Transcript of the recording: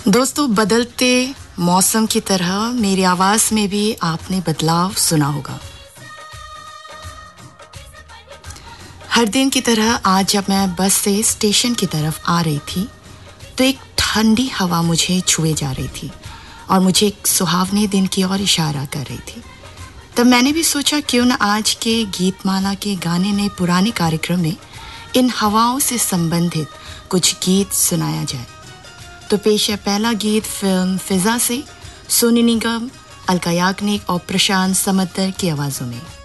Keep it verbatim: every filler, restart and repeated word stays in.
दोस्तों, बदलते मौसम की तरह मेरी आवाज में भी आपने बदलाव सुना होगा। हर दिन की तरह आज जब मैं बस से स्टेशन की तरफ आ रही थी तो एक ठंडी हवा मुझे छुए जा रही थी और मुझे एक सुहावने दिन की ओर इशारा कर रही थी। तब मैंने भी सोचा क्यों न आज के गीतमाला के गाने में पुराने कार्यक्रम में इन हवाओं से संबंधित कुछ गीत सुनाया जाए। तो पेश है पहला गीत फिल्म फिजा से, सोनू निगम, अलका याग्निक और प्रशांत समद्दर की आवाजों में।